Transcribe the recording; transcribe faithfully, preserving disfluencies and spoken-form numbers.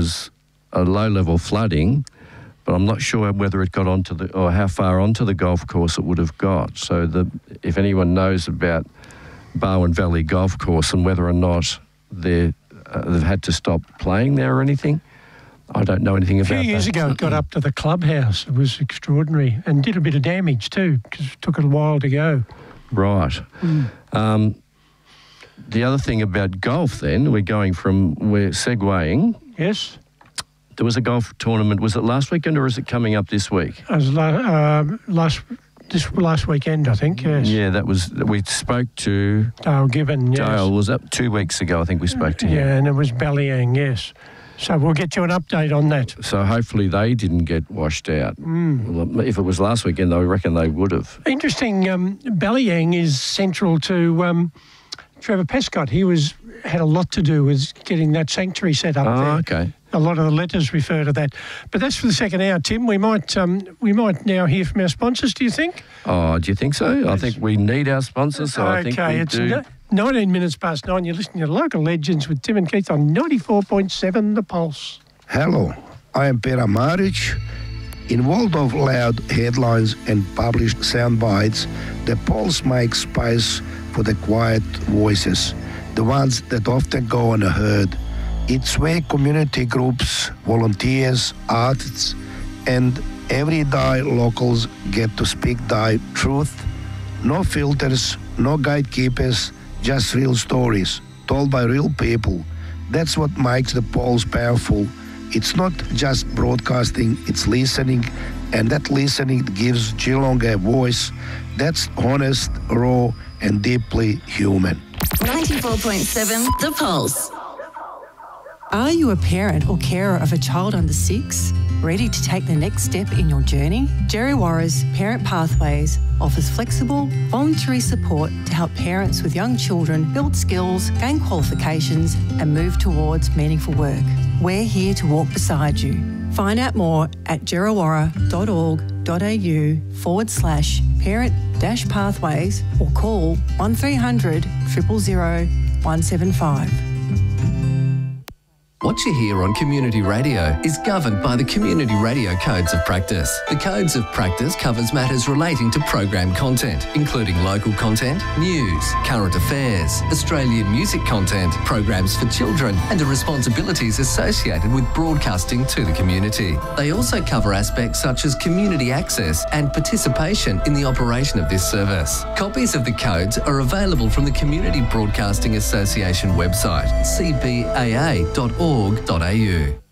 was a low-level flooding, but I'm not sure whether it got onto the, or how far onto the golf course it would have got. So the, if anyone knows about Barwon Valley Golf Course and whether or not they're, uh, they've had to stop playing there or anything, I don't know anything about that. A few years ago, it got up to the clubhouse. It was extraordinary and did a bit of damage too, because it took it a while to go. Right. Mm. Um, the other thing about golf then, we're going from, we're segueing. Yes. There was a golf tournament. Was it last weekend or is it coming up this week? It was la- uh, last this last weekend, I think, yes. Yeah, that was, we spoke to... Dale Gibbon, yes. Dale, was that two weeks ago, I think we spoke to him. Yeah, and it was Ballyang, yes. So we'll get you an update on that. So hopefully they didn't get washed out. Mm. Well, if it was last weekend, I reckon they would have. Interesting, um, Ballyang is central to um, Trevor Pescott. He was had a lot to do with getting that sanctuary set up oh, there. okay. A lot of the letters refer to that. But that's for the second hour, Tim. We might um, we might now hear from our sponsors, do you think? Oh, do you think so? That's... I think we need our sponsors, so okay, I think we it's do. No, nineteen minutes past nine. You're listening to Local Legends with Tim and Keith on ninety-four point seven The Pulse. Hello, I am Pera Maric. In world of loud headlines and published sound bites, The Pulse makes space for the quiet voices, the ones that often go unheard. It's where community groups, volunteers, artists, and everyday locals get to speak their truth. No filters, no gatekeepers, just real stories told by real people. That's what makes The Pulse powerful. It's not just broadcasting, it's listening, and that listening gives Geelong a voice that's honest, raw, and deeply human. ninety-four point seven The Pulse. Are you a parent or carer of a child under six? Ready to take the next step in your journey? Djerriwarrh's Parent Pathways offers flexible, voluntary support to help parents with young children build skills, gain qualifications, and move towards meaningful work. We're here to walk beside you. Find out more at djerriwarrh.org.au forward slash parent dash pathways or call one three hundred, zero zero zero, one seven five. What you hear on Community Radio is governed by the Community Radio Codes of Practice. The Codes of Practice covers matters relating to program content, including local content, news, current affairs, Australian music content, programs for children, and the responsibilities associated with broadcasting to the community. They also cover aspects such as community access and participation in the operation of this service. Copies of the codes are available from the Community Broadcasting Association website, c b a a dot org dot a u.